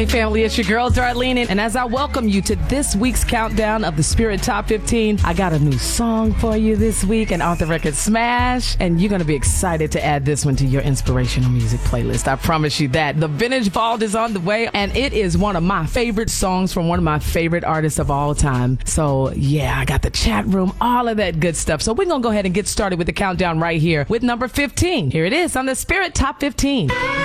Hey family, it's your girl Darlene, and as I welcome you to this week's countdown of the Spirit Top 15, I got a new song for you this week, an off the record smash, and you're going to be excited to add this one to your inspirational music playlist. I promise you that. The Vintage Vault is on the way, and it is one of my favorite songs from one of my favorite artists of all time. So yeah, I got the chat room, all of that good stuff. So we're going to go ahead and get started with the countdown right here with number 15. Here it is on the Spirit Top 15.